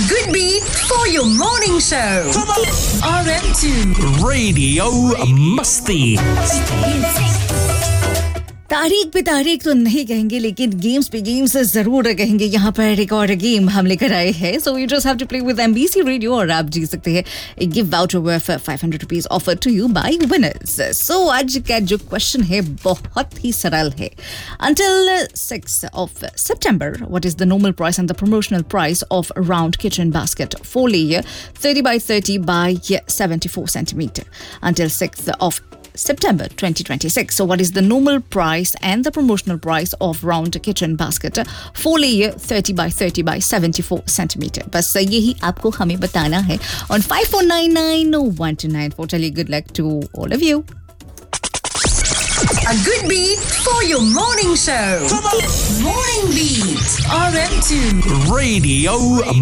good beat for your morning show. RM2 Radio Musty. तारीख पे तारीख तो नहीं कहेंगे लेकिन गेम्स पे गेम्स जरूर कहेंगे. यहाँ पर एक और गेम हम लेकर आए हैं. So you just have to play with MBC radio और आप जीत सकते हैं एक gift voucher worth 500 rupees offered to you bye winners. सो आज का जो क्वेश्चन है बहुत ही सरल है. Until 6th of September, what is the normal price and the promotional price of round kitchen basket 4 layer 30 by 30 by 74 centimeter? Until 6th of September 2026. So what is the normal price and the promotional price of round kitchen basket 4 layer 30 by 30 by 74 centimeter? बस यही आपको हमें बताना है on 54991294. चलिए, good luck to all of you. A good beat for your morning show. Morning Beat. RM2 Radio